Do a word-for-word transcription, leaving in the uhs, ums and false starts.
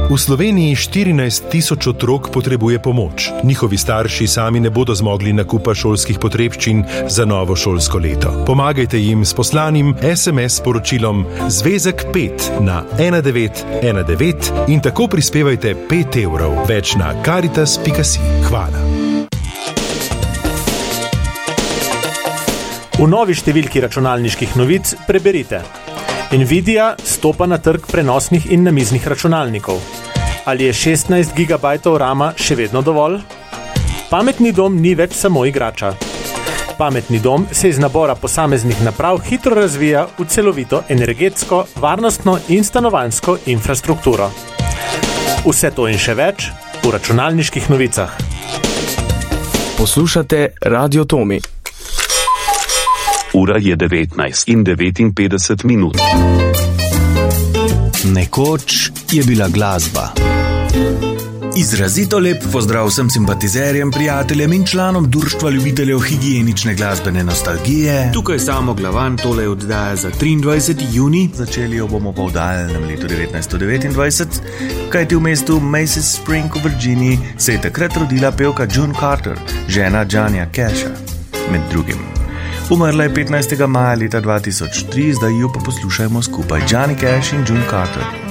V Sloveniji štirinajst tisoč otrok potrebuje pomoč. Njihovi starši sami ne bodo zmogli nakupa šolskih potrebščin za novo šolsko leto. Pomagajte jim s poslanim es em es sporočilom Zvezek pet na ena devet ena devet in tako prispevajte pet evrov. Več na karitas pika si. Hvala. V novi številki računalniških novic preberite: Nvidia stopa na trg prenosnih in namiznih računalnikov. Ali je šestnajst gigabajtov rama še vedno dovolj? Pametni dom ni več samo igrača. Pametni dom se iz nabora posameznih naprav hitro razvija v celovito energetsko, varnostno in stanovanjsko infrastrukturo. Vse to in še več v računalniških novicah. Poslušate Radio Tomi. Ura je devetnajst in devetinpetdeset minut. Nekoč je bila glasba. Izrazito lep pozdrav vsem simpatizerjem, prijateljem in članom društva ljubiteljev higienične glasbene nostalgije. Tukaj Samo Glavan, tole je oddaja za triindvajseti junij. Začeli jo bomo pa v daljnem letu devetnajststo devetindvajset, kajti v mestu Macy's Spring v Virginiji se je takrat rodila pevka June Carter, žena Johnnyja Casha, med drugim. Umrla je petnajstega maja leta dva tisoč tri, zdaj jo pa poslušajmo skupaj. Johnny Cash in June Carter.